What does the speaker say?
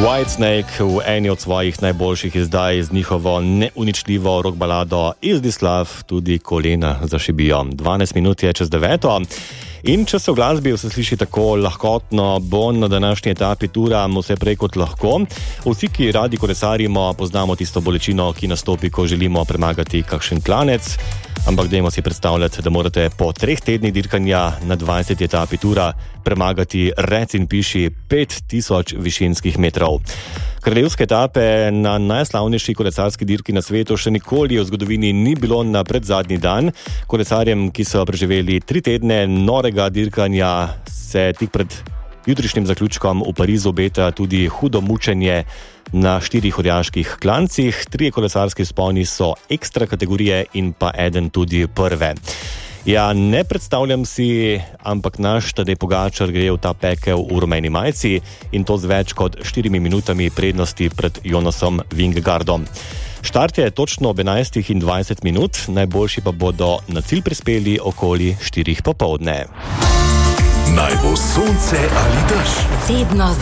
Whitesnake v eni od svojih najboljših izdaj z njihovo neuničljivo rock balado Is This Love tudi kolena zašibijo. 12 minut je čez 9. In če se v glasbi vse sliši tako lahkotno, bo na današnji etapi tura vse prej kot lahko. Vsi, ki radi kolesarimo, poznamo tisto bolečino, ki nastopi, ko želimo premagati kakšen klanec. Ampak dajmo si predstavljati, da morate po 3 tednih dirkanja na 20. etapi tura premagati rec in piši 5000 višinskih metrov. Kraljevske etape na najslavnejši kolesarski dirki na svetu še nikoli v zgodovini ni bilo na predzadnji dan. Kolesarjem, ki so preživeli 3 tedne norega dirkanja, se tik pred jutrišnjim zaključkom v Parizu obeta tudi hudo mučenje na 4 orjaških klancih. 3 kolesarski vzponi so ekstra kategorije in pa eden tudi prve. Ja, ne predstavljam si, ampak naš Tadej Pogačar gre v ta pekel v rumeni majici in to z več kot 4 minutami prednosti pred Jonasom Vingegaardom. Štart je točno ob 11:20 minut, najboljši pa bodo na cilj prispeli okoli 4 popoldne. Naj bo sonce ali dež. Vedno